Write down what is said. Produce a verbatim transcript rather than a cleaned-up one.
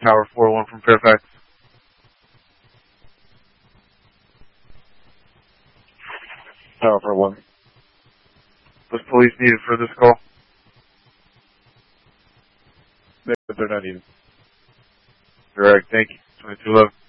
Tower four one from Fairfax. Tower four one. Was police needed for this call? They're not needed. Correct, thank you. twenty-two eleven.